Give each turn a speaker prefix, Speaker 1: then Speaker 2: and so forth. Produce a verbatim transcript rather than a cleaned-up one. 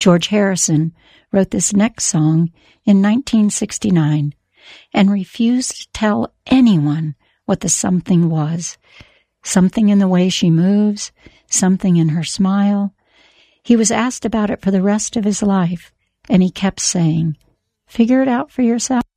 Speaker 1: George Harrison wrote this next song in nineteen sixty-nine and refused to tell anyone what the something was. Something in the way she moves, something in her smile. He was asked about it for the rest of his life, and he kept saying, "Figure it out for yourself."